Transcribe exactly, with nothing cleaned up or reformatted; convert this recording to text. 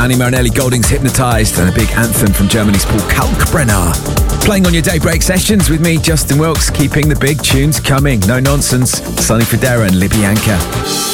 Annie Marinelli Golding's Hypnotised, and a big anthem from Germany's Paul Kalkbrenner. Playing on your Daybreak sessions with me, Justin Wilkes, keeping the big tunes coming. No Nonsense, Sonny Fodera and Libby Anchor.